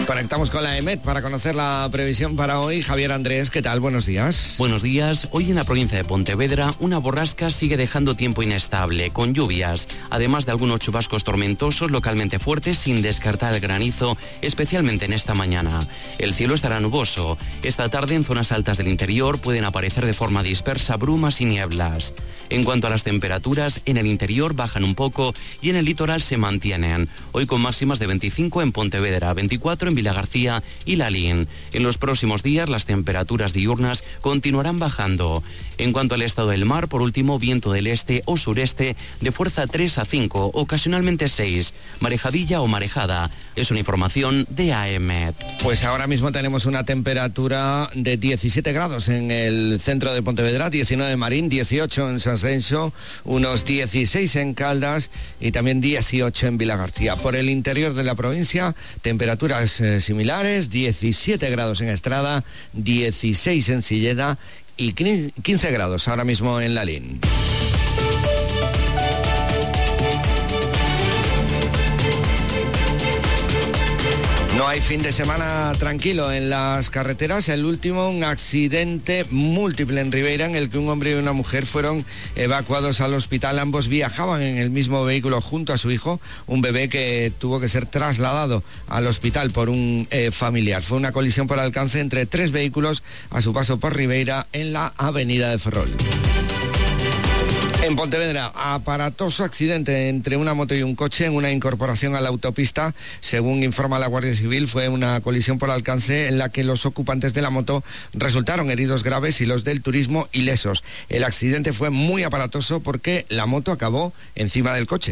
Conectamos con la EMET para conocer la previsión para hoy. Javier Andrés, ¿qué tal? Buenos días. Buenos días. Hoy en la provincia de Pontevedra una borrasca sigue dejando tiempo inestable, con lluvias, además de algunos chubascos tormentosos localmente fuertes, sin descartar el granizo, especialmente en esta mañana. El cielo estará nuboso. Esta tarde en zonas altas del interior pueden aparecer de forma dispersa brumas y nieblas. En cuanto a las temperaturas, en el interior bajan un poco y en el litoral se mantienen. Hoy con máximas de 25 en Pontevedra, 24 en Vilagarcía y Lalín. En los próximos días las temperaturas diurnas continuarán bajando. En cuanto al estado del mar, por último, viento del este o sureste de fuerza 3 a 5, ocasionalmente 6, marejadilla o marejada. Es una información de AEMET. Pues ahora mismo tenemos una temperatura de 17 grados en el centro de Pontevedra, 19 en Marín, 18 en San Senso, unos 16 en Caldas y también 18 en Vilagarcía. Por el interior de la provincia, temperaturas similares, 17 grados en Estrada, 16 en Silleda y 15 grados ahora mismo en Lalín. No hay fin de semana tranquilo en las carreteras. El último, un accidente múltiple en Ribeira en el que un hombre y una mujer fueron evacuados al hospital. Ambos viajaban en el mismo vehículo junto a su hijo, un bebé que tuvo que ser trasladado al hospital por un familiar. Fue una colisión por alcance entre 3 vehículos a su paso por Ribeira en la avenida de Ferrol. En Pontevedra, aparatoso accidente entre una moto y un coche en una incorporación a la autopista. Según informa la Guardia Civil, fue una colisión por alcance en la que los ocupantes de la moto resultaron heridos graves y los del turismo ilesos. El accidente fue muy aparatoso porque la moto acabó encima del coche.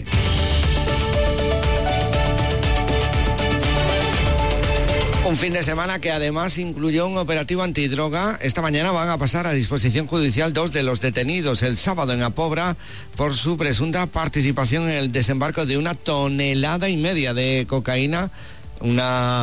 Un fin de semana que además incluyó un operativo antidroga. Esta mañana van a pasar a disposición judicial 2 de los detenidos el sábado en Apobra por su presunta participación en el desembarco de 1,5 toneladas de cocaína. Un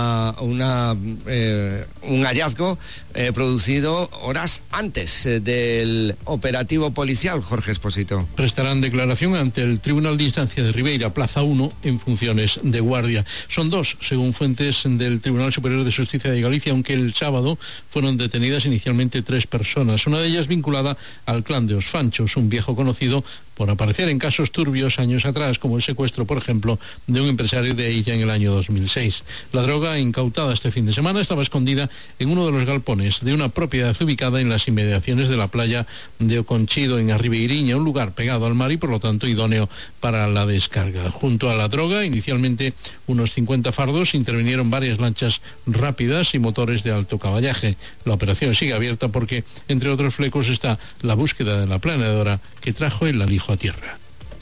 hallazgo producido horas antes del operativo policial. Jorge Expósito. Prestarán declaración ante el Tribunal de Instancia de Ribeira, Plaza 1, en funciones de guardia. Son 2, según fuentes del Tribunal Superior de Justicia de Galicia, aunque el sábado fueron detenidas inicialmente 3 personas, una de ellas vinculada al clan de Os Fanchos, un viejo conocido por aparecer en casos turbios años atrás, como el secuestro, por ejemplo, de un empresario de Illa en el año 2006. La droga incautada este fin de semana estaba escondida en uno de los galpones de una propiedad ubicada en las inmediaciones de la playa de Oconchido, en Arribeiriña, un lugar pegado al mar y por lo tanto idóneo para la descarga. Junto a la droga, inicialmente unos 50 fardos, intervinieron varias lanchas rápidas y motores de alto caballaje. La operación sigue abierta porque, entre otros flecos, está la búsqueda de la planeadora que trajo el alijo a tierra.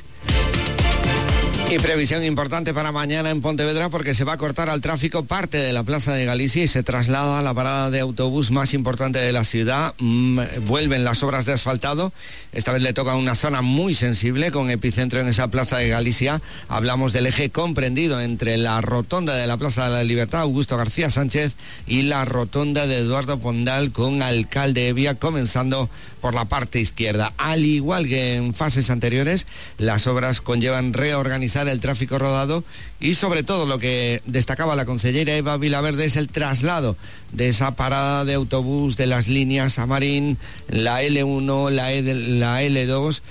Y previsión importante para mañana en Pontevedra porque se va a cortar al tráfico parte de la Plaza de Galicia y se traslada a la parada de autobús más importante de la ciudad. Vuelven las obras de asfaltado. Esta vez le toca una zona muy sensible con epicentro en esa Plaza de Galicia. Hablamos del eje comprendido entre la rotonda de la Plaza de la Libertad, Augusto García Sánchez, y la rotonda de Eduardo Pondal con Alcalde Evia, comenzando por la parte izquierda. Al igual que en fases anteriores, las obras conllevan reorganizar el tráfico rodado y sobre todo lo que destacaba la concejera Eva Vilaverde es el traslado de esa parada de autobús de las líneas a Marín, la L1, la L2,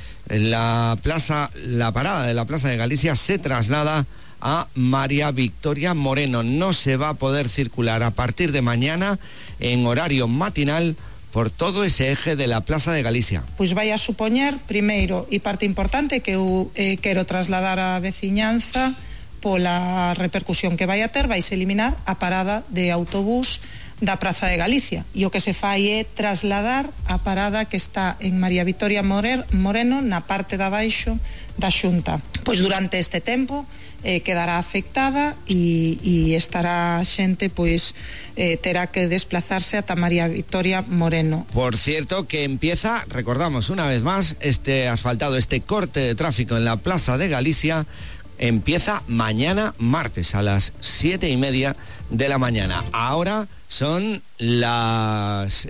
la parada de la Plaza de Galicia se traslada a María Victoria Moreno. No se va a poder circular a partir de mañana en horario matinal por todo ese eje de la Plaza de Galicia. Pois vai a supoñer, primeiro, e parte importante que eu quero trasladar á veciñanza pola repercusión que vai a ter, vais eliminar a parada de autobús da Praza de Galicia. E o que se fai é trasladar a parada que está en María Victoria Moreno na parte de abaixo da Xunta. Pois durante este tempo quedará afectada e estará xente, pois terá que desplazarse ata María Victoria Moreno. Por cierto que empieza, recordamos una vez más, este asfaltado, este corte de tráfico en la Plaza de Galicia empieza mañana martes a las 7:30 de la mañana. Ahora Son las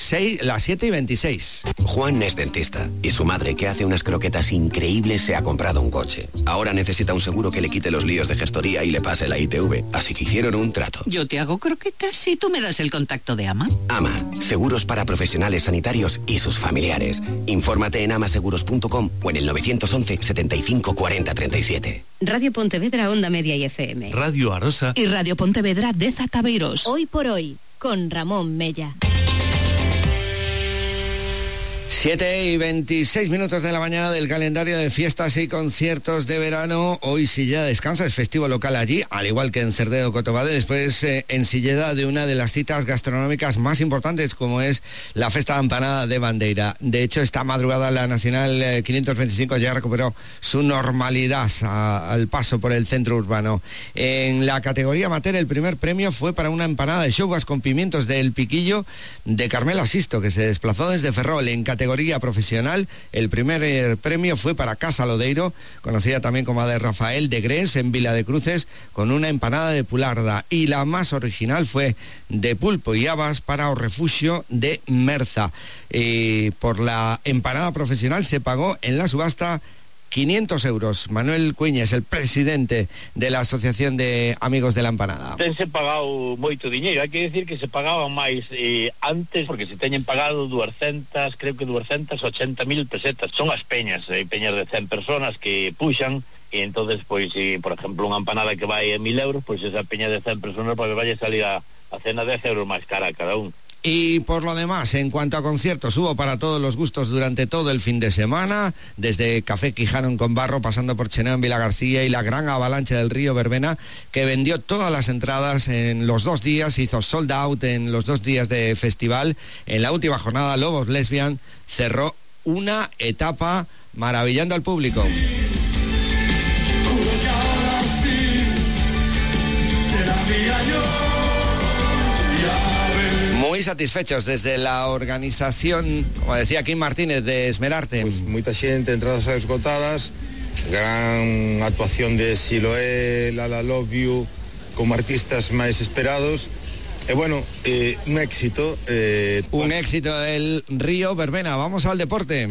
7:26. Juan es dentista y su madre, que hace unas croquetas increíbles, se ha comprado un coche. Ahora necesita un seguro que le quite los líos de gestoría y le pase la ITV, así que hicieron un trato. Yo te hago croquetas y tú me das el contacto de AMA. AMA, seguros para profesionales sanitarios y sus familiares. Infórmate en amaseguros.com o en el 911 75 40 37. Radio Pontevedra, Onda Media y FM. Radio Arosa y Radio Pontevedra de Zataveiros. Hoy por hoy, con Ramón Mella. 7:26 de la mañana del calendario de fiestas y conciertos de verano. Hoy Silleda descansa, es festivo local allí, al igual que en Cerdedo Cotobade. Después en Silleda de una de las citas gastronómicas más importantes, como es la Festa de Empanada de Bandeira. De hecho, esta madrugada la Nacional 525 ya recuperó su normalidad al paso por el centro urbano. En la categoría amateur, el primer premio fue para una empanada de chouvas con pimientos del Piquillo de Carmela Sisto, que se desplazó desde Ferrol. En categoría profesional, el primer premio fue para Casa Lodeiro, conocida también como de Rafael de Gres, en Vila de Cruces, con una empanada de pularda, y la más original fue de pulpo y habas para o refugio de Merza. Por la empanada profesional se pagó en la subasta 500 euros. Manuel Cuíñez, el presidente de la Asociación de Amigos de la Empanada. Tense pagado moito diñeiro, hai que decir que se pagaban máis antes, porque se teñen pagado 280.000 pesetas. Son as peñas, peñas de 100 personas que puxan, e entonces, pois, por exemplo, unha empanada que vai a 1.000 euros, pois esa peña de 100 personas, pois vai a salir a cena 10 euros máis cara a cada un. Y por lo demás, en cuanto a conciertos, hubo para todos los gustos durante todo el fin de semana, desde Café Quijano en Conbarro, pasando por Cheneo en Vila García y la gran avalancha del Río Verbena, que vendió todas las entradas en los 2 días, hizo sold out en los 2 días de festival. En la última jornada, Lobos Lesbian cerró una etapa maravillando al público. Muy satisfechos desde la organización, como decía Kim Martínez, de Esmerarte. Pues moita xente, entradas esgotadas, gran actuación de Siloé, Lala Love You, como artistas máis esperados. E bueno, un éxito. Un éxito del Río Verbena. Vamos al deporte.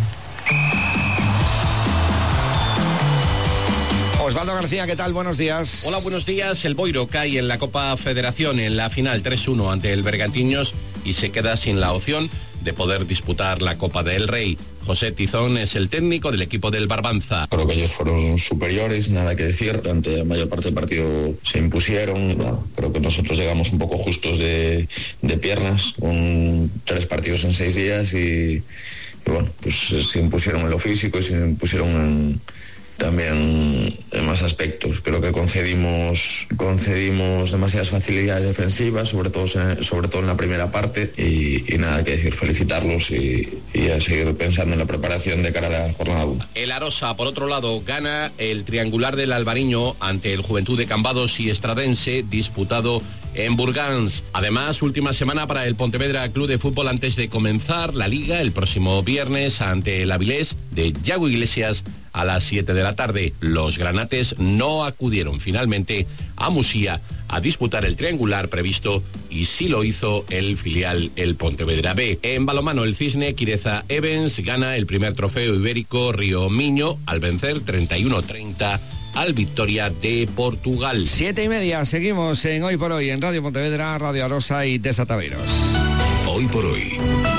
Osvaldo García, ¿qué tal? Buenos días. Hola, buenos días. El Boiro cae en la Copa Federación en la final 3-1 ante el Bergantiños y se queda sin la opción de poder disputar la Copa del Rey. José Tizón es el técnico del equipo del Barbanza. Creo que ellos fueron superiores, nada que decir. Durante la mayor parte del partido se impusieron. Creo que nosotros llegamos un poco justos de piernas, con 3 partidos en 6 días y bueno, pues se impusieron en lo físico y se impusieron también en más aspectos. Creo que concedimos demasiadas facilidades defensivas, sobre todo en la primera parte, y nada que decir, felicitarlos y a seguir pensando en la preparación de cara a la jornada 1. El Arosa, por otro lado, gana el triangular del Albariño ante el Juventud de Cambados y Estradense, disputado en Burgans. Además, última semana para el Pontevedra Club de Fútbol antes de comenzar la Liga el próximo viernes ante el Avilés de Yago Iglesias a las 7 de la tarde. Los granates no acudieron finalmente a Musía a disputar el triangular previsto y sí lo hizo el filial, el Pontevedra B. En balonmano, el Cisne Quireza Evans gana el primer trofeo ibérico Río Miño al vencer 31-30 al Victoria de Portugal. 7:30, seguimos en Hoy por Hoy en Radio Pontevedra, Radio Arosa y Desataveiros. Hoy por Hoy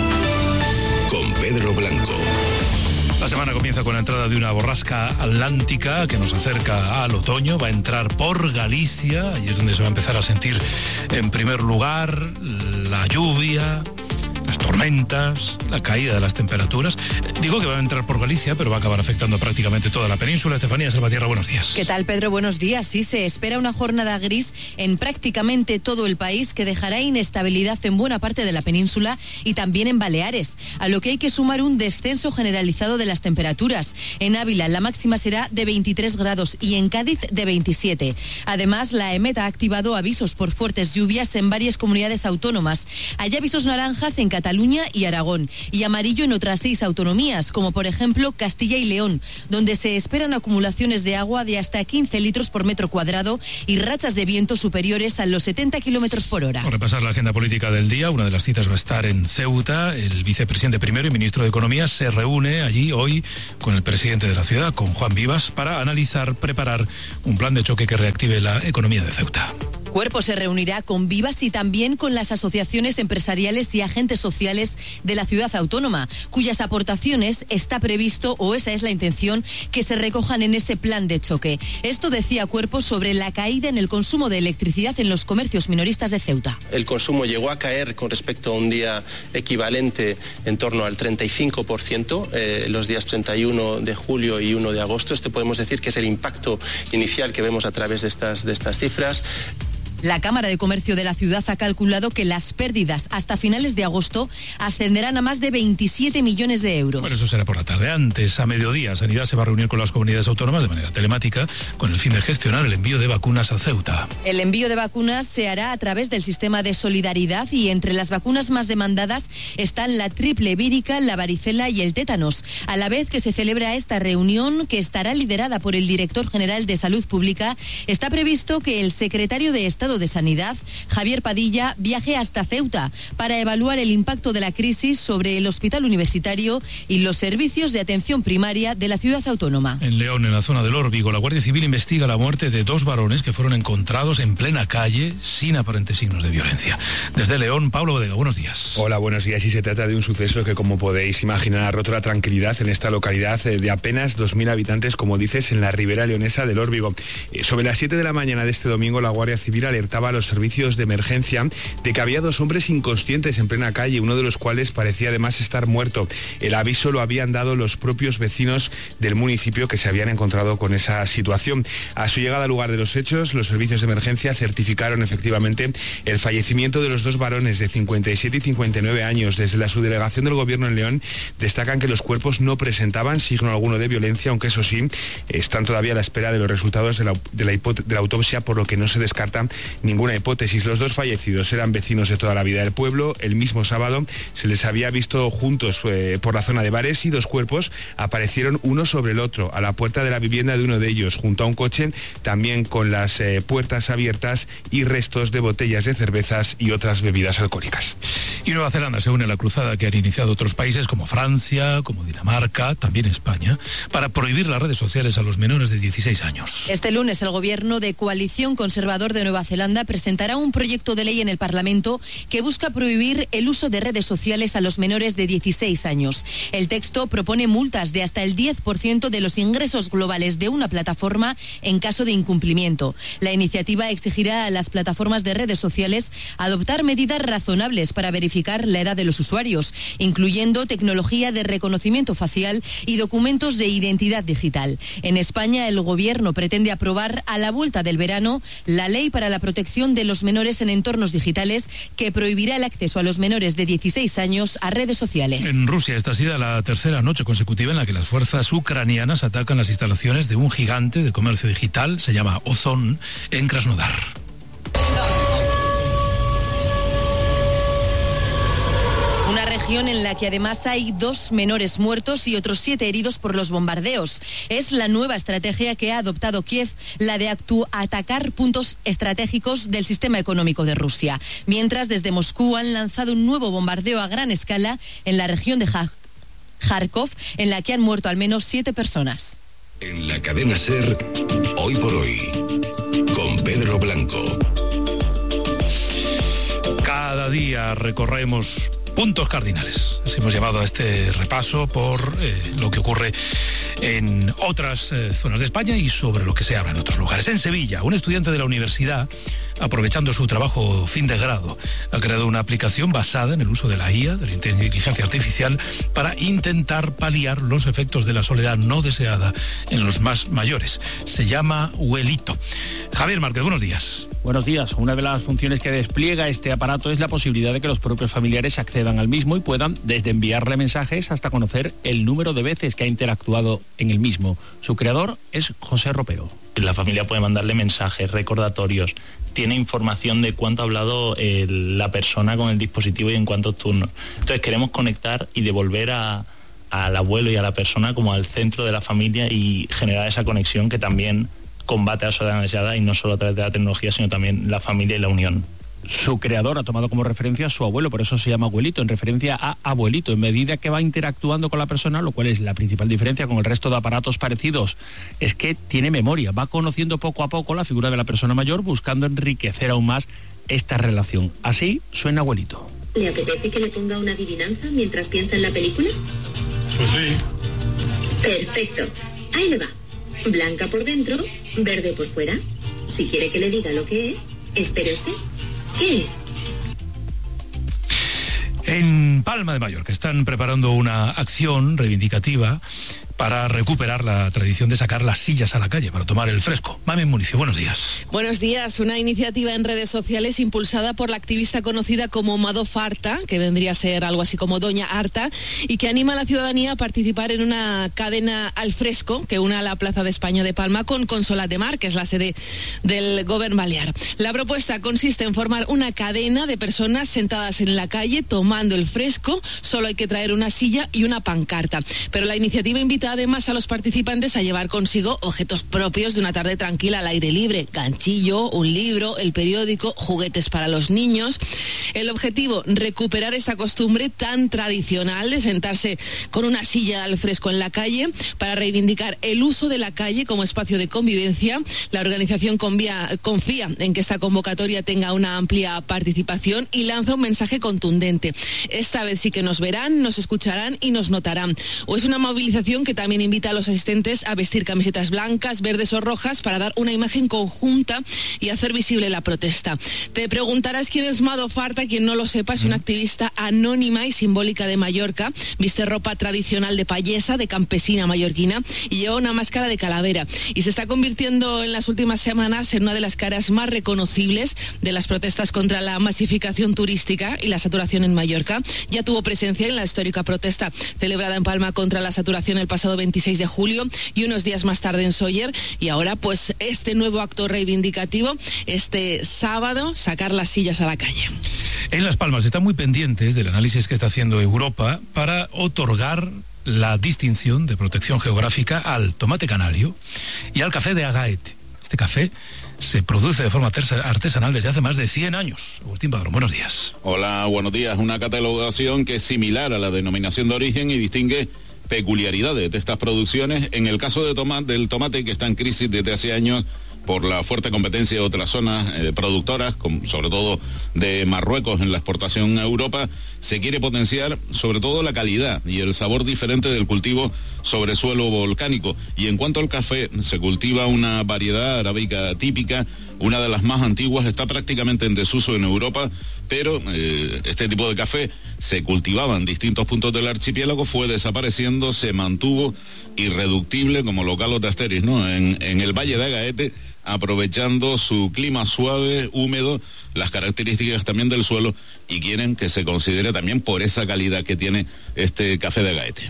con Pedro Blanco. La semana comienza con la entrada de una borrasca atlántica que nos acerca al otoño. Va a entrar por Galicia, ahí es donde se va a empezar a sentir en primer lugar la lluvia, las tormentas, la caída de las temperaturas. Digo que va a entrar por Galicia, pero va a acabar afectando prácticamente toda la península. Estefanía Salvatierra, buenos días. ¿Qué tal, Pedro? Buenos días. Sí, se espera una jornada gris en prácticamente todo el país que dejará inestabilidad en buena parte de la península y también en Baleares, a lo que hay que sumar un descenso generalizado de las temperaturas. En Ávila la máxima será de 23 grados y en Cádiz de 27. Además, la EMET ha activado avisos por fuertes lluvias en varias comunidades autónomas. Hay avisos naranjas en Cataluña Cataluña y Aragón, y amarillo en otras 6 autonomías, como por ejemplo Castilla y León, donde se esperan acumulaciones de agua de hasta 15 litros por metro cuadrado y rachas de viento superiores a los 70 kilómetros por hora. Por repasar la agenda política del día, una de las citas va a estar en Ceuta. El vicepresidente primero y ministro de Economía se reúne allí hoy con el presidente de la ciudad, con Juan Vivas, para analizar, preparar un plan de choque que reactive la economía de Ceuta. Cuerpo se reunirá con Vivas y también con las asociaciones empresariales y agentes sociales de la ciudad autónoma, cuyas aportaciones está previsto, o esa es la intención, que se recojan en ese plan de choque. Esto decía Cuerpo sobre la caída en el consumo de electricidad en los comercios minoristas de Ceuta. El consumo llegó a caer con respecto a un día equivalente en torno al 35%, los días 31 de julio y 1 de agosto. Este podemos decir que es el impacto inicial que vemos a través de estas cifras. La Cámara de Comercio de la ciudad ha calculado que las pérdidas hasta finales de agosto ascenderán a más de 27 millones de euros. Bueno, eso será por la tarde. Antes, a mediodía, Sanidad se va a reunir con las comunidades autónomas de manera telemática con el fin de gestionar el envío de vacunas a Ceuta. El envío de vacunas se hará a través del sistema de solidaridad y entre las vacunas más demandadas están la triple vírica, la varicela y el tétanos. A la vez que se celebra esta reunión, que estará liderada por el director general de Salud Pública, está previsto que el secretario de Estado de Sanidad, Javier Padilla, viaje hasta Ceuta para evaluar el impacto de la crisis sobre el hospital universitario y los servicios de atención primaria de la ciudad autónoma. En León, en la zona del Órbigo, la Guardia Civil investiga la muerte de 2 varones que fueron encontrados en plena calle sin aparentes signos de violencia. Desde León, Pablo Bodega, buenos días. Hola, buenos días. Y se trata de un suceso que, como podéis imaginar, ha roto la tranquilidad en esta localidad de apenas 2.000 habitantes, como dices, en la ribera leonesa del Órbigo. Sobre las 7 de la mañana de este domingo, la Guardia Civil alertaba a los servicios de emergencia de que había 2 hombres inconscientes en plena calle, uno de los cuales parecía además estar muerto. El aviso lo habían dado los propios vecinos del municipio que se habían encontrado con esa situación. A su llegada al lugar de los hechos, los servicios de emergencia certificaron efectivamente el fallecimiento de los 2 varones de 57 y 59 años. Desde la subdelegación del Gobierno en León destacan que los cuerpos no presentaban signo alguno de violencia, aunque eso sí, están todavía a la espera de los resultados de la autopsia, por lo que no se descarta ninguna hipótesis. Los 2 fallecidos eran vecinos de toda la vida del pueblo. El mismo sábado se les había visto juntos por la zona de bares y 2 cuerpos aparecieron uno sobre el otro a la puerta de la vivienda de uno de ellos, junto a un coche, también con las puertas abiertas y restos de botellas de cervezas y otras bebidas alcohólicas. Y Nueva Zelanda se une a la cruzada que han iniciado otros países como Francia, como Dinamarca, también España, para prohibir las redes sociales a los menores de 16 años. Este lunes el gobierno de Coalición Conservador de Nueva Zelanda presentará un proyecto de ley en el Parlamento que busca prohibir el uso de redes sociales a los menores de 16 años. El texto propone multas de hasta el 10% de los ingresos globales de una plataforma en caso de incumplimiento. La iniciativa exigirá a las plataformas de redes sociales adoptar medidas razonables para verificar la edad de los usuarios, incluyendo tecnología de reconocimiento facial y documentos de identidad digital. En España, el gobierno pretende aprobar a la vuelta del verano la ley para la protección de los menores en entornos digitales, que prohibirá el acceso a los menores de 16 años a redes sociales. En Rusia, esta ha sido la tercera noche consecutiva en la que las fuerzas ucranianas atacan las instalaciones de un gigante de comercio digital, se llama Ozon, en Krasnodar. Una región en la que además hay 2 menores muertos y otros 7 heridos por los bombardeos. Es la nueva estrategia que ha adoptado Kiev, la de atacar puntos estratégicos del sistema económico de Rusia. Mientras, desde Moscú han lanzado un nuevo bombardeo a gran escala en la región de Kharkov, en la que han muerto al menos 7 personas. En la cadena SER, Hoy por Hoy, con Pedro Blanco. Cada día recorremos puntos cardinales. Así hemos llevado a este repaso por lo que ocurre en otras zonas de España y sobre lo que se habla en otros lugares. En Sevilla, un estudiante de la universidad, aprovechando su trabajo fin de grado, ha creado una aplicación basada en el uso de la IA, de la inteligencia artificial, para intentar paliar los efectos de la soledad no deseada en los más mayores. Se llama Huelito. Javier Márquez, buenos días. Buenos días. Una de las funciones que despliega este aparato es la posibilidad de que los propios familiares accedan al mismo y puedan desde enviarle mensajes hasta conocer el número de veces que ha interactuado en el mismo. Su creador es José Ropero. La familia puede mandarle mensajes, recordatorios, tiene información de cuánto ha hablado la persona con el dispositivo y en cuántos turnos. Entonces queremos conectar y devolver al abuelo y a la persona como al centro de la familia y generar esa conexión que también combate a la soledad deseada, y no solo a través de la tecnología, sino también la familia y la unión. Su creador ha tomado como referencia a su abuelo, por eso se llama abuelito, en referencia a abuelito, en medida que va interactuando con la persona, lo cual es la principal diferencia con el resto de aparatos parecidos, es que tiene memoria, va conociendo poco a poco la figura de la persona mayor, buscando enriquecer aún más esta relación. Así suena abuelito. ¿Le apetece que le ponga una adivinanza mientras piensa en la película? Pues sí. Perfecto, ahí le va. Blanca por dentro, verde por fuera. Si quiere que le diga lo que es, espere usted. ¿Qué es? En Palma de Mallorca están preparando una acción reivindicativa para recuperar la tradición de sacar las sillas a la calle para tomar el fresco. Mamen Municio, buenos días. Buenos días. Una iniciativa en redes sociales impulsada por la activista conocida como Mado Farta, que vendría a ser algo así como Doña Harta, y que anima a la ciudadanía a participar en una cadena al fresco que una a la Plaza de España de Palma con Consolat de Mar, que es la sede del Govern Balear. La propuesta consiste en formar una cadena de personas sentadas en la calle tomando el fresco. Solo hay que traer una silla y una pancarta. Pero la iniciativa invita además a los participantes a llevar consigo objetos propios de una tarde tranquila al aire libre: ganchillo, un libro, el periódico, juguetes para los niños. El objetivo, recuperar esta costumbre tan tradicional de sentarse con una silla al fresco en la calle para reivindicar el uso de la calle como espacio de convivencia. La organización confía en que esta convocatoria tenga una amplia participación y lanza un mensaje contundente. Esta vez sí que nos verán, nos escucharán y nos notarán. O es una movilización que también invita a los asistentes a vestir camisetas blancas, verdes o rojas para dar una imagen conjunta y hacer visible la protesta. Te preguntarás quién es Mado Farta. Quien no lo sepa, es una activista anónima y simbólica de Mallorca. Viste ropa tradicional de payesa, de campesina mallorquina, y lleva una máscara de calavera. Y se está convirtiendo en las últimas semanas en una de las caras más reconocibles de las protestas contra la masificación turística y la saturación en Mallorca. Ya tuvo presencia en la histórica protesta celebrada en Palma contra la saturación el pasado 26 de julio y unos días más tarde en Sóller, y ahora pues este nuevo acto reivindicativo este sábado, sacar las sillas a la calle. En Las Palmas están muy pendientes del análisis que está haciendo Europa para otorgar la distinción de protección geográfica al tomate canario y al café de Agaete. Este café se produce de forma artesanal desde hace más de 100 años. Agustín Padrón, buenos días. Hola, buenos días. Una catalogación que es similar a la denominación de origen y distingue peculiaridades de estas producciones. En el caso del tomate, que está en crisis desde hace años por la fuerte competencia de otras zonas productoras, sobre todo de Marruecos en la exportación a Europa, se quiere potenciar sobre todo la calidad y el sabor diferente del cultivo sobre suelo volcánico. Y en cuanto al café, se cultiva una variedad arábica típica, una de las más antiguas, está prácticamente en desuso en Europa, pero este tipo de café se cultivaba en distintos puntos del archipiélago, fue desapareciendo, se mantuvo irreductible como localos de Asteris, ¿no? En el Valle de Agaete, aprovechando su clima suave, húmedo, las características también del suelo, y quieren que se considere también por esa calidad que tiene este café de Agaete.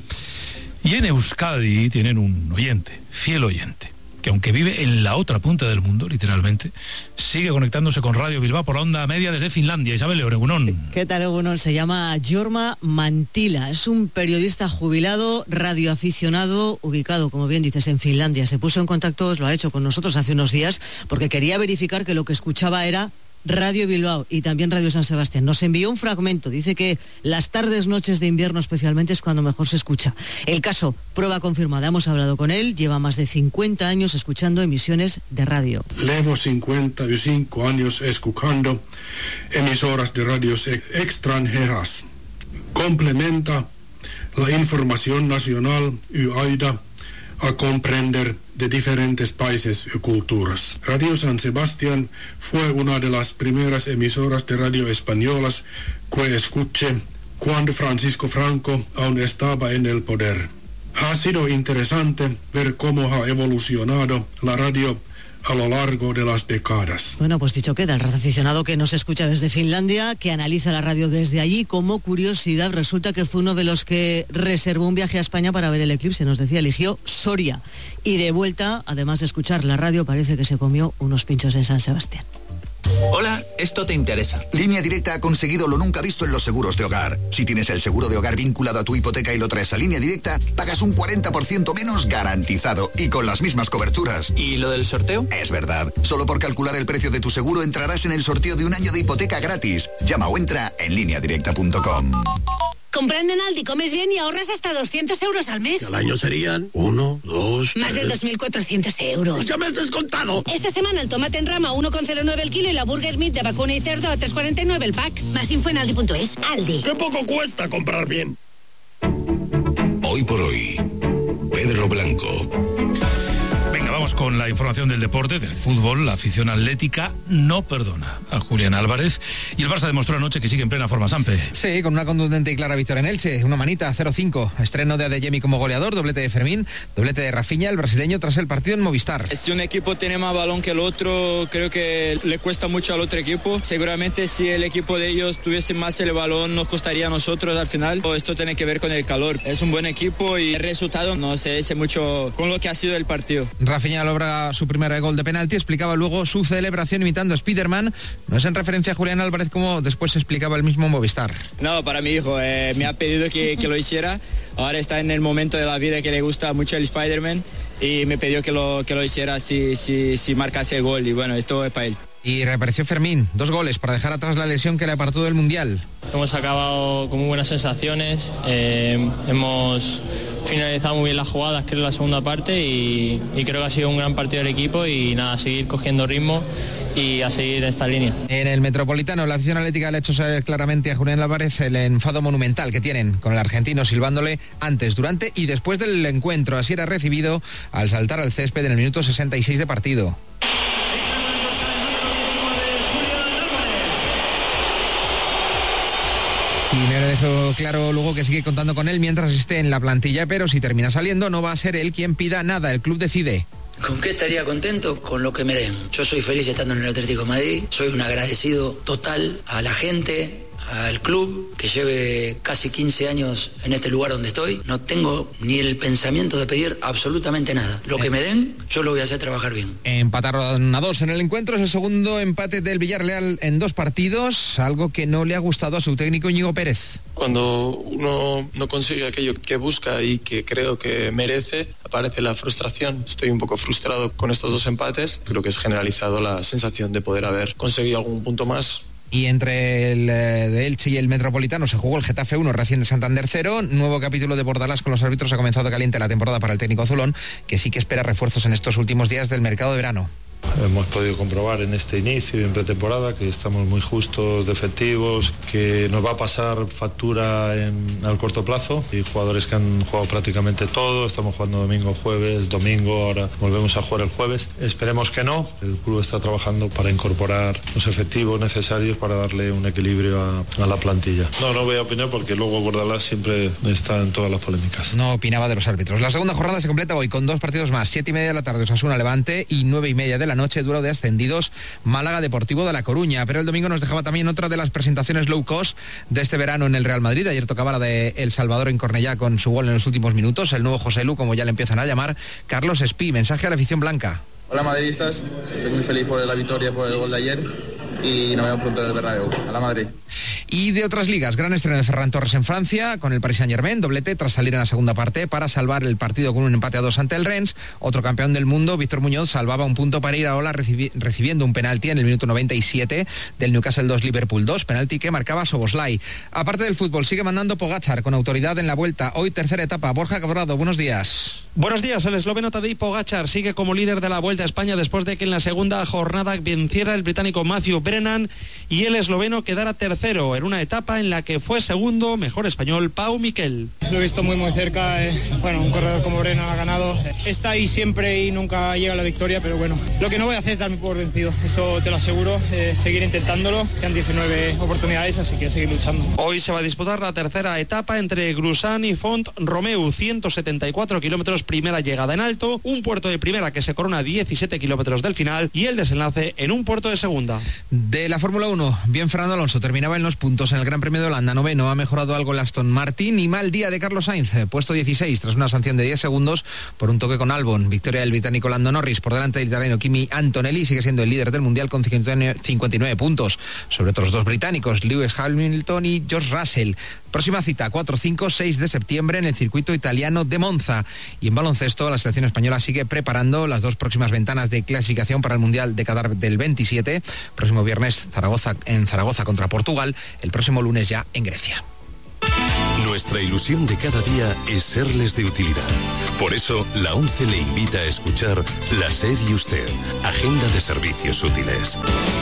Y en Euskadi tienen un oyente, fiel oyente, que aunque vive en la otra punta del mundo, literalmente, sigue conectándose con Radio Bilbao por la onda media desde Finlandia. Isabel Egunon. ¿Qué tal, Egunon? Se llama Jorma Mantila. Es un periodista jubilado, radioaficionado, ubicado, como bien dices, en Finlandia. Se puso en contacto, lo ha hecho con nosotros hace unos días, porque quería verificar que lo que escuchaba era Radio Bilbao y también Radio San Sebastián. Nos envió un fragmento, dice que las tardes, noches de invierno especialmente es cuando mejor se escucha. El caso, prueba confirmada, hemos hablado con él, lleva más de 50 años escuchando emisiones de radio. Llevo 55 años escuchando emisoras de radios extranjeras. Complementa la información nacional y ayuda a comprender de diferentes países y culturas. Radio San Sebastián fue una de las primeras emisoras de radio españolas que escuché cuando Francisco Franco aún estaba en el poder. Ha sido interesante ver cómo ha evolucionado la radio a lo largo de las décadas. Bueno, pues dicho queda, el radioaficionado que nos escucha desde Finlandia, que analiza la radio desde allí. Como curiosidad, resulta que fue uno de los que reservó un viaje a España para ver el eclipse. Nos decía, eligió Soria. Y de vuelta, además de escuchar la radio, parece que se comió unos pinchos en San Sebastián. Hola, esto te interesa. Línea Directa ha conseguido lo nunca visto en los seguros de hogar. Si tienes el seguro de hogar vinculado a tu hipoteca y lo traes a Línea Directa, pagas un 40% menos garantizado y con las mismas coberturas. ¿Y lo del sorteo? Es verdad. Solo por calcular el precio de tu seguro entrarás en el sorteo de un año de hipoteca gratis. Llama o entra en lineadirecta.com. Comprando en Aldi comes bien y ahorras hasta 200 euros al mes. Al año serían 1, 2, Más de 2.400 euros. ¡Ya me has descontado! Esta semana el tomate en rama 1,09 el kilo y la burger meat de vacuna y cerdo a 3,49 el pack. Más info en aldi.es. Aldi. ¡Qué poco cuesta comprar bien! Hoy por hoy, Pedro Blanco. Venga, vamos con la información del deporte, del fútbol. La afición atlética no perdona a Julián Álvarez y el Barça demostró anoche que sigue en plena forma, Sampe. Sí, con una contundente y clara victoria en Elche, una manita, 0-5. Estreno de Adeyemi como goleador, doblete de Fermín, doblete de Rafinha, el brasileño tras el partido en Movistar. Si un equipo tiene más balón que el otro, creo que le cuesta mucho al otro equipo. Seguramente si el equipo de ellos tuviese más el balón, nos costaría a nosotros al final. Esto tiene que ver con el calor. Es un buen equipo y el resultado no se dice mucho con lo que ha sido el partido. Rafinha logra su primer gol de penalti, explicaba luego su celebración imitando a Spiderman. No es en referencia a Julián Álvarez como después explicaba el mismo Movistar. No, para mi hijo, me ha pedido que lo hiciera. Ahora está en el momento de la vida que le gusta mucho el Spider-Man y me pidió que lo hiciera si marcase el gol y bueno, esto es para él. Y reapareció Fermín, 2 goles para dejar atrás la lesión que le apartó del Mundial. Hemos acabado con muy buenas sensaciones, hemos finalizado muy bien las jugadas, creo, en la segunda parte y creo que ha sido un gran partido del equipo y nada, a seguir cogiendo ritmo y a seguir esta línea. En el Metropolitano, la afición atlética le ha hecho saber claramente a Julián Álvarez el enfado monumental que tienen con el argentino silbándole antes, durante y después del encuentro. Así era recibido al saltar al césped en el minuto 66 de partido. Simeone dejó claro luego que sigue contando con él mientras esté en la plantilla, pero si termina saliendo no va a ser él quien pida nada, el club decide. ¿Con qué estaría contento? Con lo que me den. Yo soy feliz estando en el Atlético de Madrid, soy un agradecido total a la gente, al club, que lleve casi 15 años en este lugar donde estoy. No tengo ni el pensamiento de pedir absolutamente nada. Lo que me den, yo lo voy a hacer trabajar bien. Empataron a 2 en el encuentro, es el segundo empate del Villarreal en 2 partidos, algo que no le ha gustado a su técnico Íñigo Pérez. Cuando uno no consigue aquello que busca y que creo que merece, aparece la frustración. Estoy un poco frustrado con estos 2 empates. Creo que es generalizado la sensación de poder haber conseguido algún punto más. Y entre el de Elche y el Metropolitano se jugó el Getafe 1, Racing de Santander 0. Nuevo capítulo de Bordalás con los árbitros. Ha comenzado caliente la temporada para el técnico azulón, que sí que espera refuerzos en estos últimos días del mercado de verano. Hemos podido comprobar en este inicio y en pretemporada que estamos muy justos de efectivos, que nos va a pasar factura al corto plazo, y jugadores que han jugado prácticamente todo. Estamos jugando domingo, jueves, domingo, ahora volvemos a jugar el jueves. Esperemos que no. El club está trabajando para incorporar los efectivos necesarios para darle un equilibrio a la plantilla. No voy a opinar porque luego Bordalás siempre está en todas las polémicas. No opinaba de los árbitros. La segunda jornada se completa hoy con 2 partidos más, 7:30 de la tarde Osasuna Levante y 9:30 de la noche, duelo de ascendidos, Málaga Deportivo de La Coruña. Pero el domingo nos dejaba también otra de las presentaciones low cost de este verano en el Real Madrid. Ayer tocaba la de El Salvador en Cornellá con su gol en los últimos minutos, el nuevo José Lu, como ya le empiezan a llamar, Carlos Espí. Mensaje a la afición blanca. Hola madridistas, estoy muy feliz por la victoria, por el gol de ayer y nos vemos pronto en el Bernabéu. A la Madrid. Y de otras ligas, gran estreno de Ferran Torres en Francia con el Paris Saint-Germain, doblete tras salir en la segunda parte para salvar el partido con un empate a 2 ante el Rennes. Otro campeón del mundo, Víctor Muñoz, salvaba un punto para ir a Ola recibiendo un penalti en el minuto 97 del Newcastle 2 Liverpool 2, penalti que marcaba Soboslai. Aparte del fútbol, sigue mandando Pogačar con autoridad en la vuelta. Hoy tercera etapa. Borja Cabrado, buenos días. Buenos días, el esloveno Tadej Pogačar sigue como líder de la Vuelta a España después de que en la segunda jornada venciera el británico Matthew Brennan y el esloveno quedara tercero en una etapa en la que fue segundo, mejor español, Pau Miquel. Lo he visto muy cerca, un corredor como Brennan ha ganado, está ahí siempre y nunca llega a la victoria, pero bueno, lo que no voy a hacer es darme por vencido, eso te lo aseguro, seguir intentándolo, quedan 19 oportunidades, así que seguir luchando. Hoy se va a disputar la tercera etapa entre Grusan y Font Romeu, 174 kilómetros primera llegada en alto, un puerto de primera que se corona a 17 kilómetros del final y el desenlace en un puerto de segunda. De la Fórmula 1, bien Fernando Alonso, terminaba en los puntos en el Gran Premio de Holanda, noveno, ha mejorado algo el Aston Martin y mal día de Carlos Sainz, puesto 16 tras una sanción de 10 segundos por un toque con Albon. Victoria del británico Lando Norris por delante del italiano Kimi Antonelli, sigue siendo el líder del Mundial con 59 puntos sobre otros dos británicos, Lewis Hamilton y George Russell. Próxima cita, 4, 5, 6 de septiembre en el circuito italiano de Monza. Y en baloncesto, la selección española sigue preparando las dos próximas ventanas de clasificación para el Mundial de Qatar del 27. Próximo viernes en Zaragoza contra Portugal, el próximo lunes ya en Grecia. Nuestra ilusión de cada día es serles de utilidad. Por eso, la ONCE le invita a escuchar La SER y Usted, Agenda de Servicios Útiles.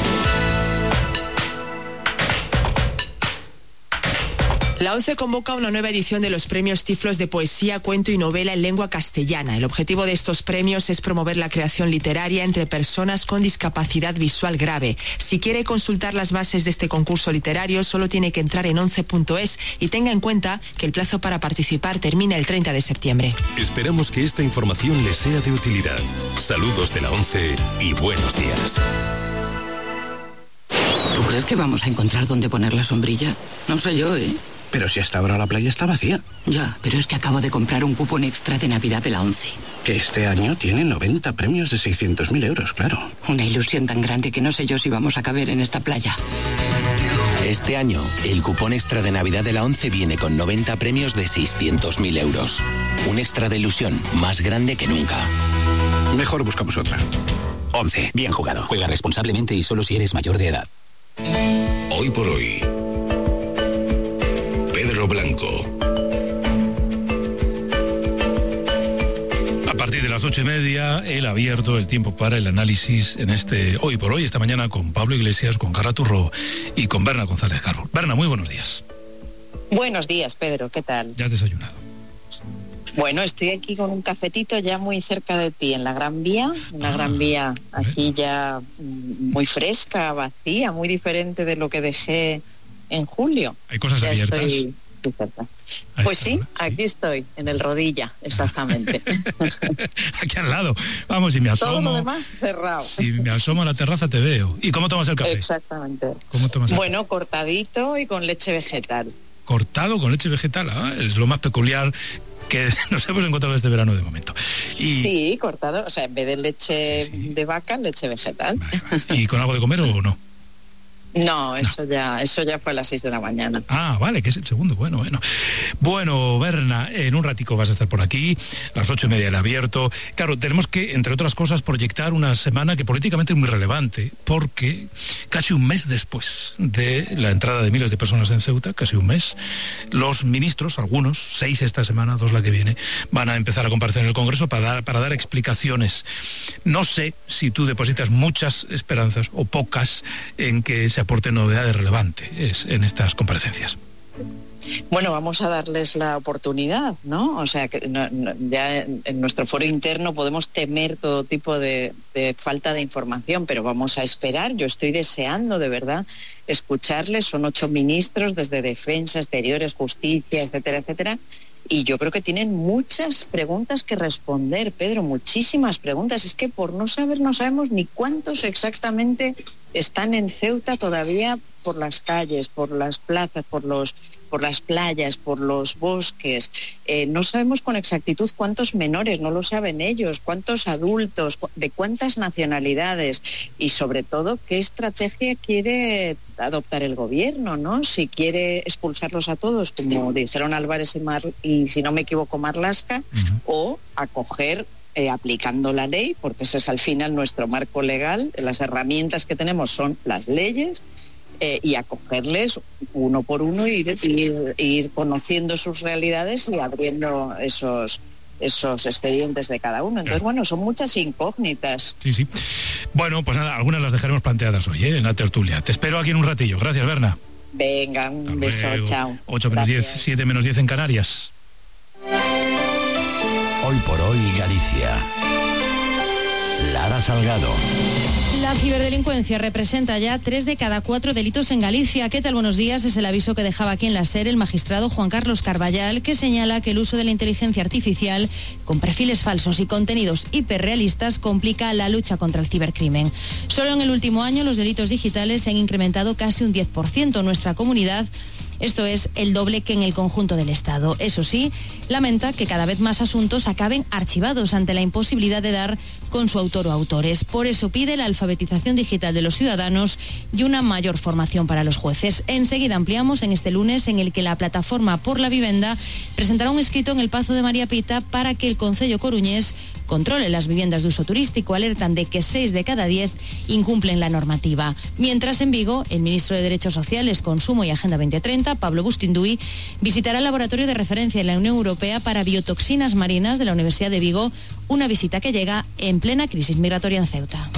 La ONCE convoca una nueva edición de los premios Tiflos de poesía, cuento y novela en lengua castellana. El objetivo de estos premios es promover la creación literaria entre personas con discapacidad visual grave. Si quiere consultar las bases de este concurso literario, solo tiene que entrar en 11.es y tenga en cuenta que el plazo para participar termina el 30 de septiembre. Esperamos que esta información les sea de utilidad. Saludos de la ONCE y buenos días. ¿Tú crees que vamos a encontrar dónde poner la sombrilla? No sé yo, ¿eh? Pero si hasta ahora la playa está vacía. Ya, pero es que acabo de comprar un cupón extra de Navidad de la ONCE. Que este año tiene 90 premios de 600.000 euros, claro. Una ilusión tan grande que no sé yo si vamos a caber en esta playa. Este año, el cupón extra de Navidad de la ONCE viene con 90 premios de 600.000 euros. Un extra de ilusión más grande que nunca. Mejor buscamos otra. ONCE, bien jugado. Juega responsablemente y solo si eres mayor de edad. Hoy por hoy, Pedro Blanco. A partir de las 8:30, el abierto, el tiempo para el análisis en este Hoy por Hoy, esta mañana con Pablo Iglesias, con Carla Turro y con Berna González Carbo. Berna, muy buenos días. Buenos días, Pedro, ¿qué tal? ¿Ya has desayunado? Bueno, estoy aquí con un cafetito ya muy cerca de ti, en la Gran Vía, Gran Vía aquí ya muy fresca, vacía, muy diferente de lo que dejé en julio. ¿Hay cosas ya abiertas? Estoy cerca. Pues sí, aquí estoy, en el Rodilla, exactamente. Aquí al lado. Vamos, si me asomo... Todo lo demás cerrado. Si me asomo a la terraza te veo. ¿Y cómo tomas el café? Exactamente. ¿Cómo tomas el Bueno, cortadito y con leche vegetal. Cortado con leche vegetal, es lo más peculiar que nos hemos encontrado este verano de momento. Y... Sí, cortado, o sea, en vez de leche de vaca, leche vegetal. Vale. ¿Y con algo de comer o no? No, eso ya fue a las 6 de la mañana. Ah, vale, que es el segundo, bueno. Bueno, Berna, en un ratico vas a estar por aquí, a las 8:30 el abierto. Claro, tenemos que, entre otras cosas, proyectar una semana que políticamente es muy relevante, porque casi un mes después de la entrada de miles de personas en Ceuta, casi un mes, los ministros, algunos, 6 esta semana, 2 la que viene, van a empezar a comparecer en el Congreso para dar explicaciones. No sé si tú depositas muchas esperanzas o pocas en que se aporten novedades relevantes en estas comparecencias. Bueno, vamos a darles la oportunidad, ¿no? O sea, que ya en nuestro foro interno podemos temer todo tipo de falta de información, pero vamos a esperar. Yo estoy deseando, de verdad, escucharles. Son 8 ministros, desde Defensa, Exteriores, Justicia, etcétera, etcétera. Y yo creo que tienen muchas preguntas que responder, Pedro, muchísimas preguntas. Es que por no saber, no sabemos ni cuántos exactamente están en Ceuta todavía por las calles, por las plazas, por las playas, por los bosques. No sabemos con exactitud cuántos menores, no lo saben ellos, cuántos adultos, de cuántas nacionalidades y sobre todo qué estrategia quiere adoptar el gobierno, ¿no? Si quiere expulsarlos a todos, como dijeron Álvarez y si no me equivoco, Marlaska, o acoger aplicando la ley, porque ese es al final nuestro marco legal. Las herramientas que tenemos son las leyes, y acogerles uno por uno, ir conociendo sus realidades y abriendo esos expedientes de cada uno. Entonces, bueno, son muchas incógnitas. Sí. Bueno, pues nada, algunas las dejaremos planteadas hoy, en la tertulia. Te espero aquí en un ratillo. Gracias, Berna. Venga, un beso, chao. 8:10, 7:10 en Canarias. Hoy por hoy, Galicia. Lara Salgado. La ciberdelincuencia representa ya 3 de cada 4 delitos en Galicia. ¿Qué tal? Buenos días. Es el aviso que dejaba aquí en la SER el magistrado Juan Carlos Carballal, que señala que el uso de la inteligencia artificial con perfiles falsos y contenidos hiperrealistas complica la lucha contra el cibercrimen. Solo en el último año los delitos digitales se han incrementado casi un 10% en nuestra comunidad. Esto es el doble que en el conjunto del Estado. Eso sí, lamenta que cada vez más asuntos acaben archivados ante la imposibilidad de dar con su autor o autores. Por eso pide la alfabetización digital de los ciudadanos y una mayor formación para los jueces. Enseguida ampliamos en este lunes, en el que la Plataforma por la Vivenda presentará un escrito en el Pazo de María Pita para que el Concello coruñés controle las viviendas de uso turístico. Alertan de que 6 de cada 10 incumplen la normativa. Mientras, en Vigo, el ministro de Derechos Sociales, Consumo y Agenda 2030, Pablo Bustinduy, visitará el laboratorio de referencia en la Unión Europea para biotoxinas marinas de la Universidad de Vigo, una visita que llega en plena crisis migratoria en Ceuta.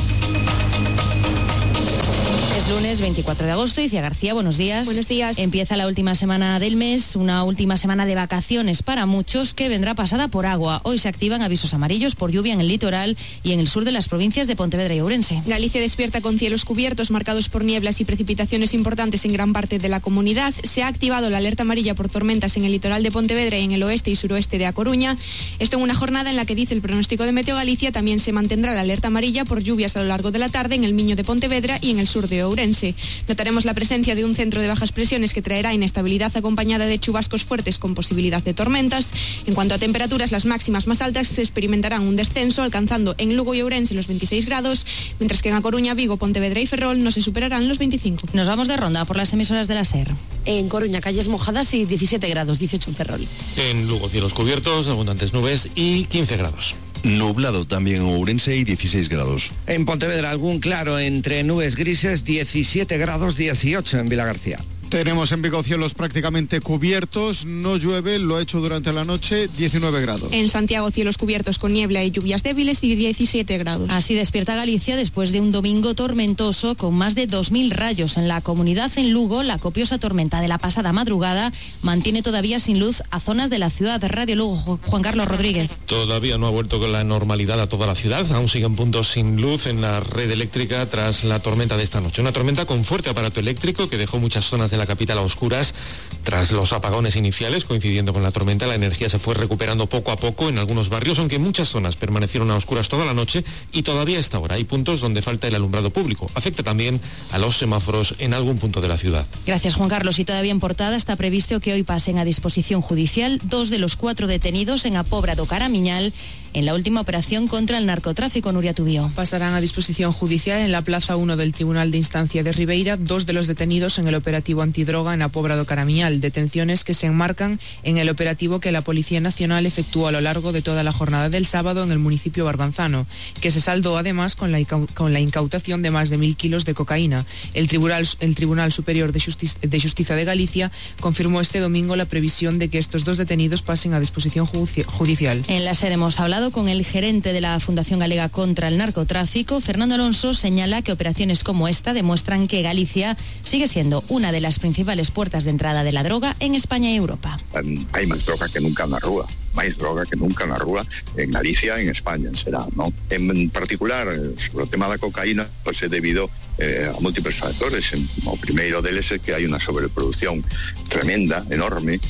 Es lunes 24 de agosto. Iciar García, buenos días. Buenos días. Empieza la última semana del mes, una última semana de vacaciones para muchos que vendrá pasada por agua. Hoy se activan avisos amarillos por lluvia en el litoral y en el sur de las provincias de Pontevedra y Ourense. Galicia despierta con cielos cubiertos marcados por nieblas y precipitaciones importantes en gran parte de la comunidad. Se ha activado la alerta amarilla por tormentas en el litoral de Pontevedra y en el oeste y suroeste de A Coruña. Esto en una jornada en la que, dice el pronóstico de Meteo Galicia, también se mantendrá la alerta amarilla por lluvias a lo largo de la tarde en el Miño de Pontevedra y en el sur de Ourense. Notaremos la presencia de un centro de bajas presiones que traerá inestabilidad acompañada de chubascos fuertes con posibilidad de tormentas. En cuanto a temperaturas, las máximas más altas se experimentarán un descenso, alcanzando en Lugo y Ourense los 26 grados, mientras que en A Coruña, Vigo, Pontevedra y Ferrol no se superarán los 25. Nos vamos de ronda por las emisoras de la SER. En Coruña, calles mojadas y 17 grados, 18 en Ferrol. En Lugo, cielos cubiertos, abundantes nubes y 15 grados. Nublado también en Ourense y 16 grados. En Pontevedra algún claro entre nubes grises, 17 grados, 18 en Vilagarcía. Tenemos en Vigo cielos prácticamente cubiertos, no llueve, lo ha hecho durante la noche, 19 grados. En Santiago, cielos cubiertos con niebla y lluvias débiles y 17 grados. Así despierta Galicia después de un domingo tormentoso con más de 2.000 rayos en la comunidad. En Lugo, la copiosa tormenta de la pasada madrugada mantiene todavía sin luz a zonas de la ciudad. Radio Lugo, Juan Carlos Rodríguez. Todavía no ha vuelto con la normalidad a toda la ciudad, aún siguen puntos sin luz en la red eléctrica tras la tormenta de esta noche. Una tormenta con fuerte aparato eléctrico que dejó muchas zonas de la capital a oscuras. Tras los apagones iniciales coincidiendo con la tormenta, la energía se fue recuperando poco a poco en algunos barrios, aunque muchas zonas permanecieron a oscuras toda la noche y todavía a esta hora hay puntos donde falta el alumbrado público. Afecta también a los semáforos en algún punto de la ciudad. Gracias, Juan Carlos. Y todavía en portada está previsto que hoy pasen a disposición judicial 2 de los 4 detenidos en A Pobra do Caramiñal en la última operación contra el narcotráfico. Nuria Tubío. Pasarán a disposición judicial en la Plaza 1 del Tribunal de Instancia de Ribeira 2 de los detenidos en el operativo antidroga en A Pobra do Caramiñal, detenciones que se enmarcan en el operativo que la Policía Nacional efectuó a lo largo de toda la jornada del sábado en el municipio barbanzano, que se saldó además con la incautación de más de 1.000 kilos de cocaína. El Tribunal Superior de Justicia de Galicia confirmó este domingo la previsión de que estos 2 detenidos pasen a disposición judicial. En la SER hemos hablado con el gerente de la Fundación Galega contra el Narcotráfico. Fernando Alonso señala que operaciones como esta demuestran que Galicia sigue siendo una de las principales puertas de entrada de la droga en España y Europa. Hai máis droga que nunca na rúa. máis droga que nunca na rúa en Galicia e en España, será, non? En particular, sobre o tema da cocaína, pois é debido a múltiples factores. O primeiro deles é que hai unha sobreproducción tremenda, enorme,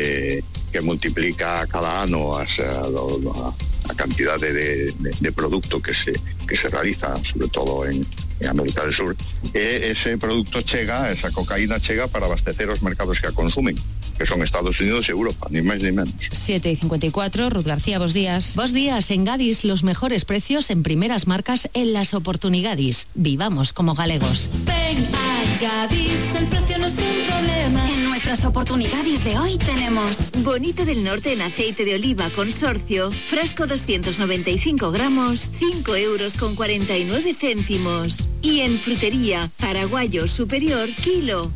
que multiplica cada ano a cantidade de producto que se realiza, sobre todo en América del Sur, e ese producto chega, esa cocaína chega para abastecer os mercados que a consumen, que son Estados Unidos y Europa, ni más ni menos. 7:54, Ruth García, buenos días. Buenos días. En Gadis, los mejores precios en primeras marcas en las oportunidades. Vivamos como galegos. Ven a Gadis, el precio no es un problema. En nuestras oportunidades de hoy tenemos Bonito del Norte en aceite de oliva consorcio, fresco 295 gramos, 5,49 €. Y en frutería, paraguayo superior, kilo,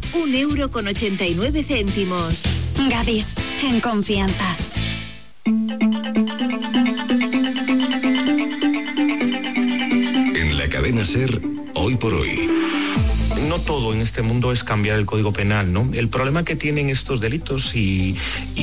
1,89 €. Gadis, en confianza. En la cadena SER, hoy por hoy. no todo en este mundo es cambiar el Código Penal, ¿no? El problema que tienen estos delitos y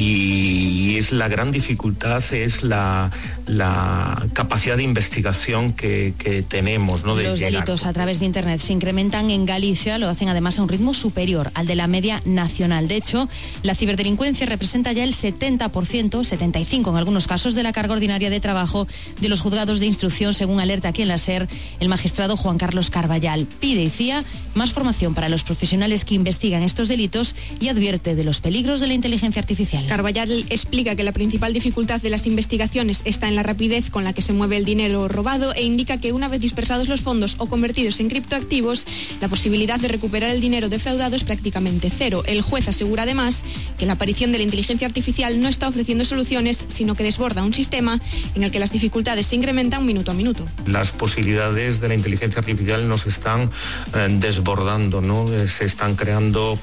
es la gran dificultad, es la capacidad de investigación que tenemos, ¿no? Los delitos a través de Internet se incrementan en Galicia, lo hacen además a un ritmo superior al de la media nacional. De hecho, la ciberdelincuencia representa ya el 70%, 75% en algunos casos, de la carga ordinaria de trabajo de los juzgados de instrucción, según alerta aquí en la SER el magistrado Juan Carlos Carballal. Pide, decía, más formación para los profesionales que investigan estos delitos y advierte de los peligros de la inteligencia artificial. Carballal explica que la principal dificultad de las investigaciones está en la rapidez con la que se mueve el dinero robado e indica que una vez dispersados los fondos o convertidos en criptoactivos, la posibilidad de recuperar el dinero defraudado es prácticamente cero. El juez asegura además que la aparición de la inteligencia artificial no está ofreciendo soluciones, sino que desborda un sistema en el que las dificultades se incrementan minuto a minuto. Las posibilidades de la inteligencia artificial nos están desbordando, ¿no? Se están creando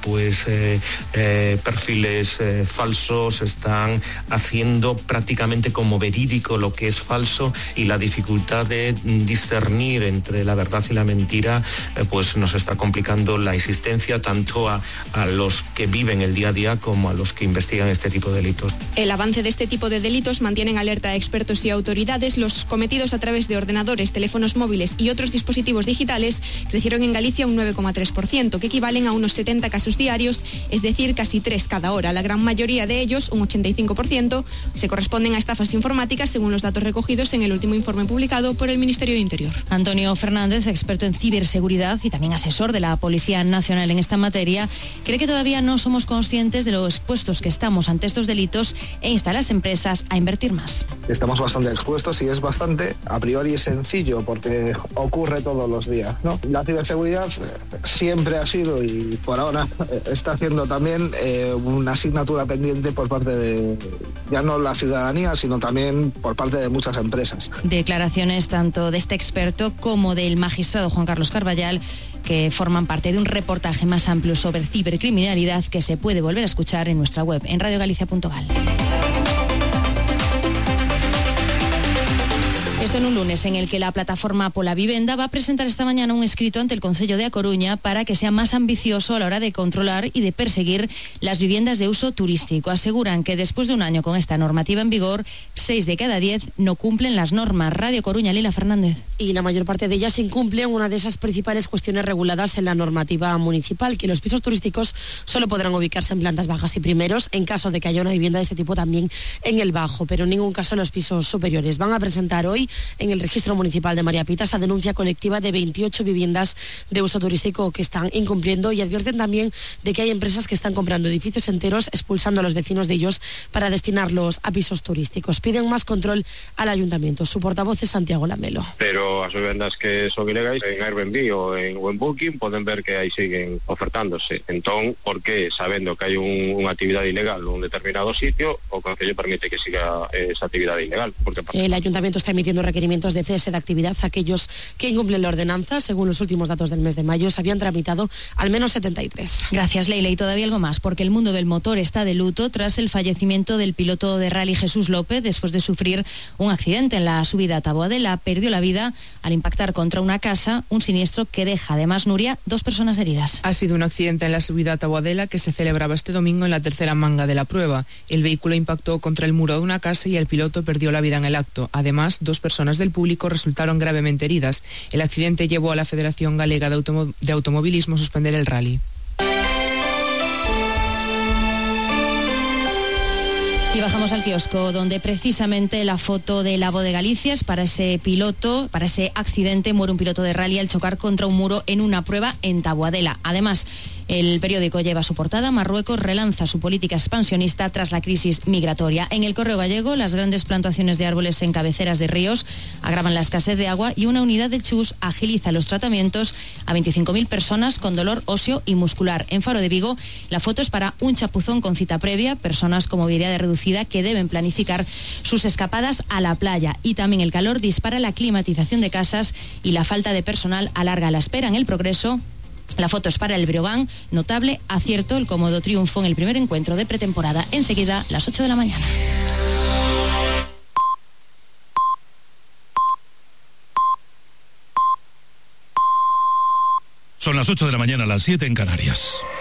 perfiles falsos, están haciendo prácticamente como verídico lo que es falso, y la dificultad de discernir entre la verdad y la mentira nos está complicando la existencia tanto a los que viven el día a día como a los que investigan este tipo de delitos. El avance de este tipo de delitos mantienen alerta a expertos y autoridades. Los cometidos a través de ordenadores, teléfonos móviles y otros dispositivos digitales crecieron en Galicia un 9,3%, que equivalen a unos 70 casos diarios, es decir, casi 3 cada hora. La gran mayoría de ellos, un 85%, se corresponden a estafas informáticas, según los datos recogidos en el último informe publicado por el Ministerio de Interior. Antonio Fernández, experto en ciberseguridad y también asesor de la Policía Nacional en esta materia, cree que todavía no somos conscientes de lo expuestos que estamos ante estos delitos e insta a las empresas a invertir más. Estamos bastante expuestos y es bastante, a priori, sencillo porque ocurre todos los días, ¿no? La ciberseguridad siempre ha sido y por ahora está haciendo también una asignatura pendiente por parte de, ya no la ciudadanía, sino también por parte de muchas empresas. Declaraciones tanto de este experto como del magistrado Juan Carlos Carballal, que forman parte de un reportaje más amplio sobre cibercriminalidad que se puede volver a escuchar en nuestra web, en radiogalicia.gal. Esto en un lunes en el que la plataforma Pola Vivenda va a presentar esta mañana un escrito ante el Concello de A Coruña para que sea más ambicioso a la hora de controlar y de perseguir las viviendas de uso turístico. Aseguran que después de un año con esta normativa en vigor, 6 de cada 10 no cumplen las normas. Radio Coruña, Lila Fernández. Y la mayor parte de ellas incumplen una de esas principales cuestiones reguladas en la normativa municipal, que los pisos turísticos solo podrán ubicarse en plantas bajas y primeros, en caso de que haya una vivienda de este tipo también en el bajo, pero en ningún caso los pisos superiores. Van a presentar hoy en el registro municipal de María Pita esa denuncia colectiva de 28 viviendas de uso turístico que están incumpliendo, y advierten también de que hay empresas que están comprando edificios enteros, expulsando a los vecinos de ellos para destinarlos a pisos turísticos. Piden más control al ayuntamiento. Su portavoz es Santiago Lamelo. Pero as vivendas que son ilegais en Airbnb o en Booking poden ver que aí siguen ofertándose. Entón, por que, sabendo que hai unha actividade ilegal en un determinado sitio, o Concello permite que siga esa actividade ilegal? El ayuntamiento está emitiendo requerimientos de cese de actividad a aquellos que incumplen la ordenanza. Según los últimos datos del mes de mayo, se habían tramitado al menos 73. Gracias, Leila. Y todavía algo más, porque el mundo del motor está de luto tras el fallecimiento del piloto de rally Jesús López después de sufrir un accidente en la subida a Taboadela. Perdió la vida al impactar contra una casa, un siniestro que deja además, Nuria, 2 personas heridas. Ha sido un accidente en la subida a Taboadela que se celebraba este domingo en la tercera manga de la prueba. El vehículo impactó contra el muro de una casa y el piloto perdió la vida en el acto. Además, 2 personas del público resultaron gravemente heridas. El accidente llevó a la Federación Galega de Automovilismo a suspender el rally. Y bajamos al kiosco, donde precisamente la foto de la voz de Galicia es para ese piloto, para ese accidente. Muere un piloto de rally al chocar contra un muro en una prueba en Taboadela. Además, el periódico lleva su portada: Marruecos relanza su política expansionista tras la crisis migratoria. En el Correo Gallego, las grandes plantaciones de árboles en cabeceras de ríos agravan la escasez de agua, y una unidad del Chus agiliza los tratamientos a 25.000 personas con dolor óseo y muscular. En Faro de Vigo, la foto es para un chapuzón con cita previa, personas con movilidad reducida que deben planificar sus escapadas a la playa. Y también el calor dispara la climatización de casas y la falta de personal alarga la espera. En El Progreso, la foto es para el Breogán, notable acierto, el cómodo triunfo en el primer encuentro de pretemporada. Enseguida, las 8 de la mañana. Son las 8 de la mañana, las 7 en Canarias.